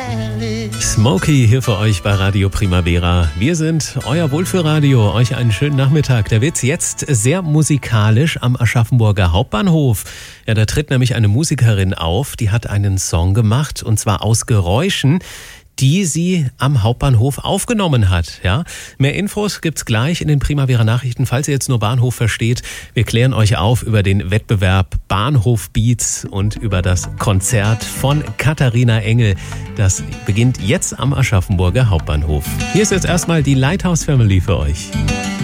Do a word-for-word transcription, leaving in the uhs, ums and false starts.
Smokey hier für euch bei Radio Primavera. Wir sind euer Wohlfühlradio. Euch einen schönen Nachmittag. Der Witz jetzt sehr musikalisch am Aschaffenburger Hauptbahnhof. Ja, da tritt nämlich eine Musikerin auf, die hat einen Song gemacht und zwar aus Geräuschen, die sie am Hauptbahnhof aufgenommen hat. Ja, mehr Infos gibt's gleich in den Primavera Nachrichten, falls ihr jetzt nur Bahnhof versteht. Wir klären euch auf über den Wettbewerb Bahnhof Beats und über das Konzert von Katharina Engel. Das beginnt jetzt am Aschaffenburger Hauptbahnhof. Hier ist jetzt erstmal die Lighthouse Family für euch.